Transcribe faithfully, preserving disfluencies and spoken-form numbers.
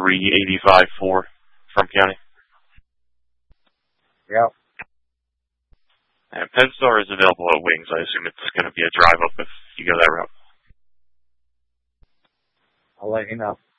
three eighty-five four from County. Yep. And Pennstar is available at Wings. I assume it's going to be a drive up if you go that route. I'll let you know.